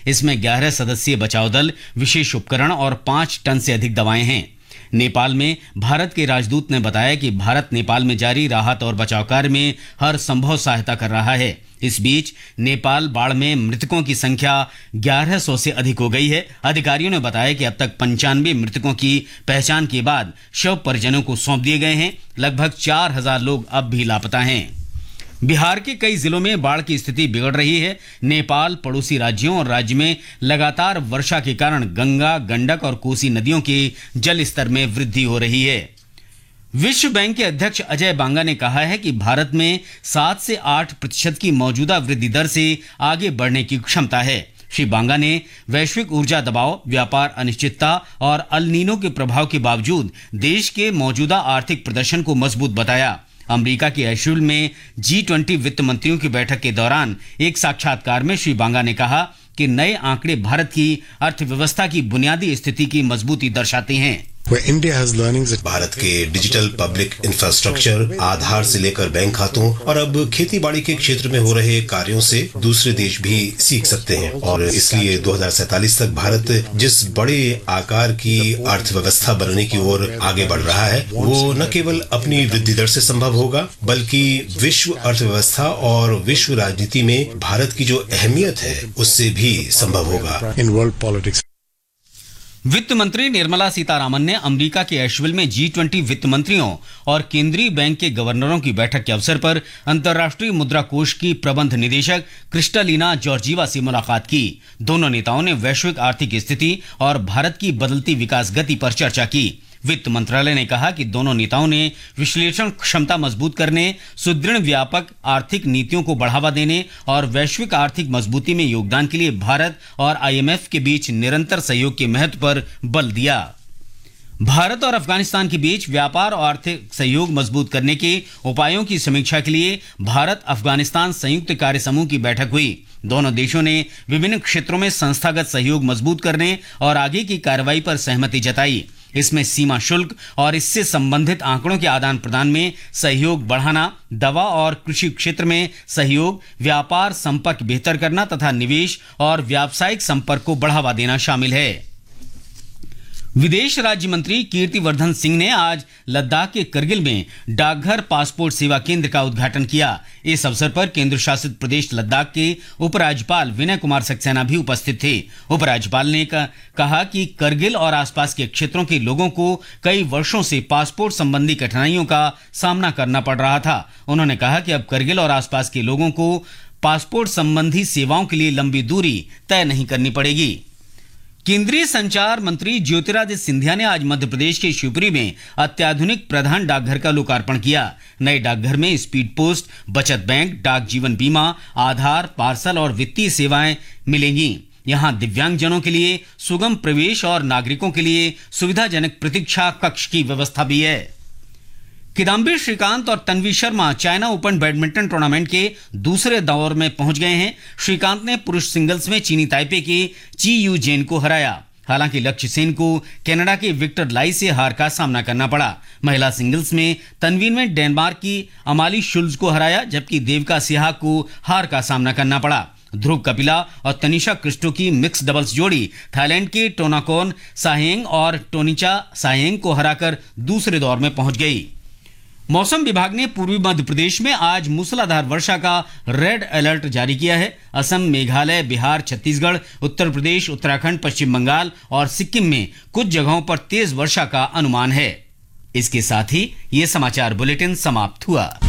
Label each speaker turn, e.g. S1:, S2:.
S1: इसमें 11 सदस्यीय बचाव दल, विशेष उपकरण और 5 टन से अधिक दवाएं हैं। नेपाल में भारत के राजदूत ने बताया कि भारत नेपाल में जारी राहत और बचाव कार्य में हर संभव सहायता कर रहा है। इस बीच नेपाल बाढ़ में मृतकों की संख्या 1100 से अधिक हो गई है। अधिकारियों ने बताया कि अब तक 95 मृतकों की पहचान के बाद शव परिजनों को सौंप दिए गए हैं। लगभग 4000 लोग अब भी लापता हैं। बिहार के कई जिलों में बाढ़ की स्थिति बिगड़ रही है। नेपाल, पड़ोसी राज्यों और राज्य में लगातार वर्षा के कारण गंगा, गंडक और कोसी नदियों के जल स्तर में वृद्धि हो रही है। विश्व बैंक के अध्यक्ष अजय बांगा ने कहा है कि भारत में 7 से 8% की मौजूदा वृद्धि दर से आगे बढ़ने की क्षमता है। श्री बांगा ने वैश्विक ऊर्जा दबाव, व्यापार अनिश्चितता और अल नीनो के प्रभाव के बावजूद देश के मौजूदा आर्थिक प्रदर्शन को मजबूत बताया। अमेरिका के एशविल में G20 वित्त मंत्रियों की बैठक के दौरान एक साक्षात्कार में श्री बांगा ने कहा कि नए आंकड़े भारत की अर्थव्यवस्था की बुनियादी स्थिति की मजबूती दर्शाते हैं।
S2: भारत के डिजिटल पब्लिक इंफ्रास्ट्रक्चर, आधार से लेकर बैंक खातों और अब खेती बाड़ी के क्षेत्र में हो रहे कार्यों से दूसरे देश भी सीख सकते हैं और इसलिए 2047 तक भारत जिस बड़े आकार की अर्थव्यवस्था बनने की ओर आगे बढ़ रहा है वो न केवल अपनी वृद्धि दर से संभव होगा बल्कि विश्व अर्थव्यवस्था और विश्व राजनीति में भारत की जो अहमियत है उससे भी संभव होगा।
S3: इन वर्ल्ड पॉलिटिक्स
S1: वित्त मंत्री निर्मला सीतारामन ने अमेरिका के एशविल में G20 वित्त मंत्रियों और केंद्रीय बैंक के गवर्नरों की बैठक के अवसर पर अंतर्राष्ट्रीय मुद्रा कोष की प्रबंध निदेशक क्रिस्टलिना जॉर्जीवा से मुलाकात की। दोनों नेताओं ने वैश्विक आर्थिक स्थिति और भारत की बदलती विकास गति पर चर्चा की। वित्त मंत्रालय ने कहा कि दोनों नेताओं ने विश्लेषण क्षमता मजबूत करने, सुदृढ़ व्यापक आर्थिक नीतियों को बढ़ावा देने और वैश्विक आर्थिक मजबूती में योगदान के लिए भारत और IMF के बीच निरंतर सहयोग के महत्व पर बल दिया। भारत और अफगानिस्तान के बीच व्यापार और आर्थिक सहयोग मजबूत करने के उपायों की समीक्षा के लिए भारत अफगानिस्तान संयुक्त कार्य समूह की बैठक हुई। दोनों देशों ने विभिन्न क्षेत्रों में संस्थागत सहयोग मजबूत करने और आगे की कार्रवाई पर सहमति जताई। इसमें सीमा शुल्क और इससे संबंधित आंकड़ों के आदान प्रदान में सहयोग बढ़ाना, दवा और कृषि क्षेत्र में सहयोग, व्यापार संपर्क बेहतर करना तथा निवेश और व्यावसायिक संपर्क को बढ़ावा देना शामिल है। विदेश राज्य मंत्री कीर्तिवर्धन सिंह ने आज लद्दाख के करगिल में डाकघर पासपोर्ट सेवा केंद्र का उद्घाटन किया। इस अवसर पर केंद्र शासित प्रदेश लद्दाख के उपराज्यपाल विनय कुमार सक्सेना भी उपस्थित थे। उपराज्यपाल ने कहा कि करगिल और आसपास के क्षेत्रों के लोगों को कई वर्षों से पासपोर्ट संबंधी कठिनाइयों का सामना करना पड़ रहा था। उन्होंने कहा कि अब करगिल और आसपास के लोगों को पासपोर्ट संबंधी सेवाओं के लिए लंबी दूरी तय नहीं करनी पड़ेगी। केंद्रीय संचार मंत्री ज्योतिरादित्य सिंधिया ने आज मध्य प्रदेश के शिवपुरी में अत्याधुनिक प्रधान डाकघर का लोकार्पण किया। नए डाकघर में स्पीड पोस्ट, बचत बैंक, डाक जीवन बीमा, आधार, पार्सल और वित्तीय सेवाएं मिलेंगी। यहां दिव्यांगजनों के लिए सुगम प्रवेश और नागरिकों के लिए सुविधाजनक प्रतीक्षा कक्ष की व्यवस्था भी है। किदाम्बी श्रीकांत और Tanvi Sharma China open badminton tournament के दूसरे दौर में पहुंच गए हैं। श्रीकांत ने पुरुष सिंगल्स में चीनी ताइपे के ची यू जेन को हराया। हालांकि लक्ष्य सेन को कनाडा के विक्टर लाई से हार का सामना करना पड़ा। महिला सिंगल्स में तन्वी ने डेनमार्क की अमाली शुल्ज को हराया, जबकि देविका सिहाग को हार का सामना करना पड़ा। ध्रुव कपिला और तनिषा क्रिस्टो की मिक्स डबल्स जोड़ी थाईलैंड के टोनाकोन साहेंग और टोनिचा साहेंग को हराकर दूसरे दौर में पहुंच गई। मौसम विभाग ने पूर्वी मध्य प्रदेश में आज मूसलाधार वर्षा का रेड अलर्ट जारी किया है। असम, मेघालय, बिहार, छत्तीसगढ़, उत्तर प्रदेश, उत्तराखंड, पश्चिम बंगाल और सिक्किम में कुछ जगहों पर तेज वर्षा का अनुमान है। इसके साथ ही ये समाचार बुलेटिन समाप्त हुआ।